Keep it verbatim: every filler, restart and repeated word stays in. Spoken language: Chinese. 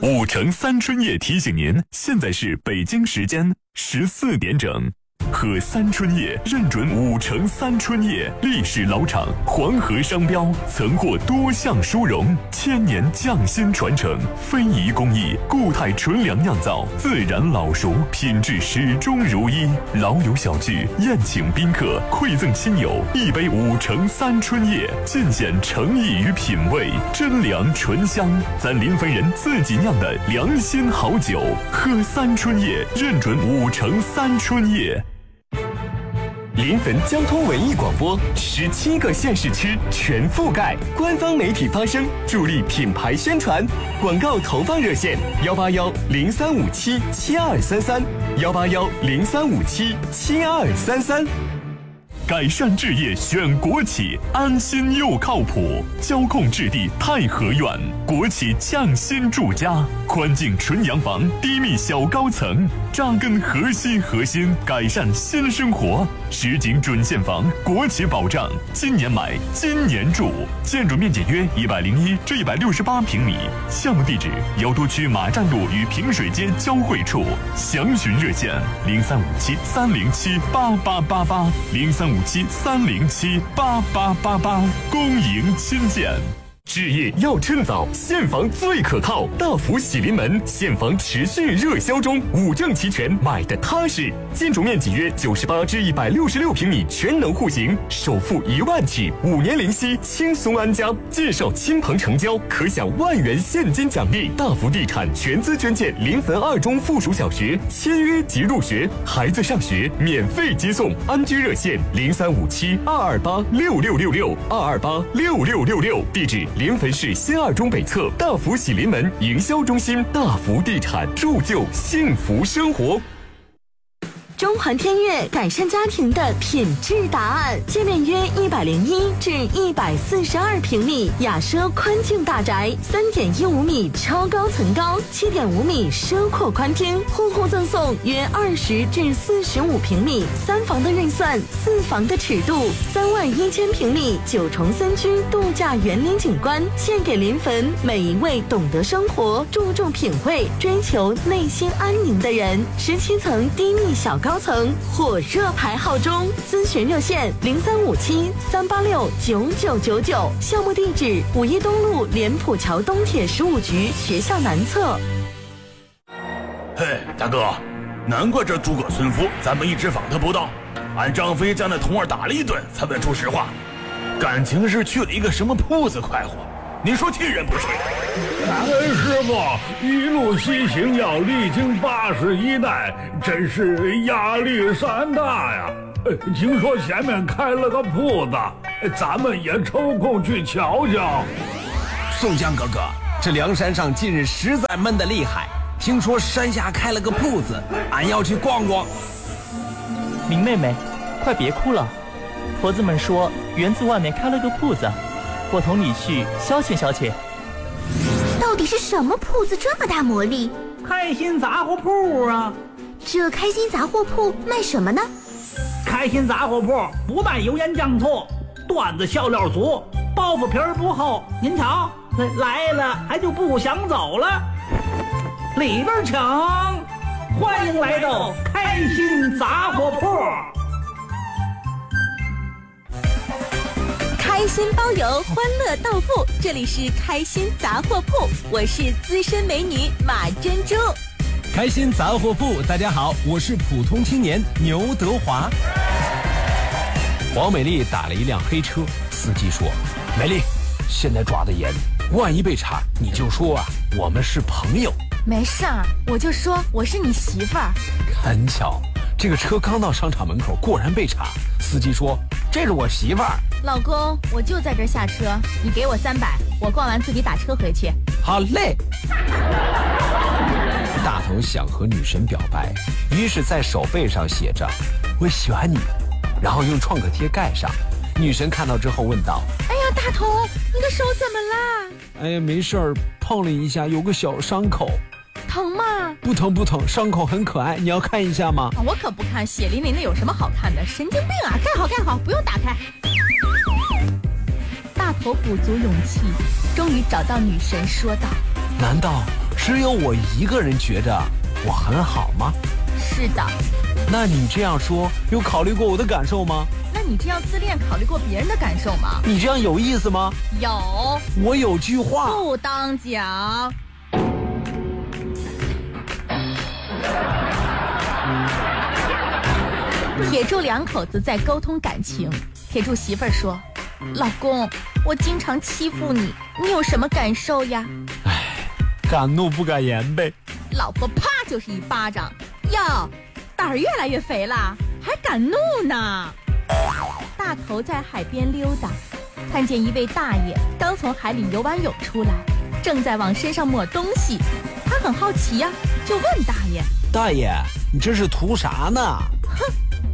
五城三春夜提醒您，现在是北京时间十四点整。和三春夜认准五城三春夜，历史老厂，黄河商标，曾获多项殊荣，千年匠心传承，非遗工艺，固态纯粮酿造，自然老熟，品质始终如一。老友小聚，宴请宾客，馈赠亲友，一杯五城三春夜，尽显诚意与品味，真粮醇香，咱临汾人自己酿的良心好酒。喝三春夜，认准五城三春夜。 临汾交通文艺广播，十七个县市区全覆盖，官方媒体发声，助力品牌宣传。广告投放热线：幺八幺零三五七七二三三，幺八幺零三五七七二三三。 改善置业选国企，安心又靠谱。交控置地太和苑，国企匠心住家，宽净纯洋房，低密小高层，扎根核心核心，改善新生活。实景准现房，国企保障，今年买，今年住。建筑面积约一百零一至一百六十八平米。项目地址：瑶都区马站路与平水街交汇处。详询热线：零三五七三零七八八八八，零三五七三零七八八八八。恭迎亲见。 置业要趁早，现房最可靠。大福喜临门，现房持续热销中，五证齐全，买的踏实。建筑面积约九十八至一百六十六平米，全能户型，首付一万起，五年零息，轻松安家。介绍亲朋成交，可享万元现金奖励。大福地产全资捐建临汾二中附属小学，签约即入学，孩子上学免费接送。安居热线：零三五七二二八六六六六二二八六六六六，地址。临汾市新二中北侧大福喜临门营销中心，大福地产铸就幸福生活。 中环天悦改善家庭的品质答案，界面约一百零一至一百四十二平米，雅奢宽净大宅，三点一五米超高层高，七点五米奢阔宽厅，户户赠送约二十至四十五平米，三房的预算，四房的尺度，三万一千平米九重森区度假园林景观，献给临汾每一位懂得生活、注重品味、追求内心安宁的人。十七层低密小高层火热排号中，咨询热线零三五七三八六九九九九，项目地址五一东路莲浦桥东铁十五局学校南侧。 嘿，大哥，难怪这诸葛村夫咱们一直访他不到，俺张飞将那童儿打了一顿才问出实话，感情是去了一个什么铺子快活，你说气人不气？ 感恩师傅，一路西行要历经八十一代，真是压力山大呀！呃，听说前面开了个铺子，咱们也抽空去瞧瞧。 宋江哥哥，这梁山上近日实在闷得厉害，听说山下开了个铺子，俺要去逛逛。 明妹妹，快别哭了，婆子们说园子外面开了个铺子，我同你去消遣消遣。 到底是什么铺子这么大魔力？ 开心杂货铺啊！ 这开心杂货铺卖什么呢？ 开心杂货铺不卖油盐酱醋，段子笑料足，包袱皮儿不厚。您瞧，来了还就不想走了。里边请，欢迎来到开心杂货铺。 开心包邮，欢乐到付，这里是开心杂货铺，我是资深美女马珍珠。 开心杂货铺，大家好，我是普通青年牛德华。王美丽打了一辆黑车，司机说：“美丽，现在抓得严，万一被查，你就说啊，我们是朋友。” 没事儿，我就说我是你媳妇儿。 很巧，这个车刚到商场门口，果然被查。司机说：“这是我媳妇儿。” 老公，我就在这儿下车，你给我三百，我逛完自己打车回去。 好嘞。大头想和女神表白，于是在手背上写着“我喜欢你”，然后用创可贴盖上。女神看到之后问道：“ 哎呀，大头，你的手怎么啦？”“ 哎呀，没事儿，碰了一下，有个小伤口。”“ 疼吗？”“ 不疼不疼，伤口很可爱，你要看一下吗？”“ 我可不看，血淋淋的有什么好看的？神经病啊！盖好盖好，不用打开。”大头鼓足勇气，终于找到女神，说道：“ 难道只有我一个人觉得我很好吗？ 是的。 那你这样说，有考虑过我的感受吗？ 那你这样自恋，考虑过别人的感受吗？ 你这样有意思吗？ 有。 我有句话不当讲。铁柱两口子在沟通感情。铁柱媳妇儿说：“老公，我经常欺负你，你有什么感受呀？” 唉，敢怒不敢言呗。 老婆啪就是一巴掌，哟，胆儿越来越肥了，还敢怒呢。大头在海边溜达，看见一位大爷刚从海里游完泳出来，正在往身上抹东西。他很好奇呀、啊，就问大爷：“ 大爷，你这是图啥呢？” 哼。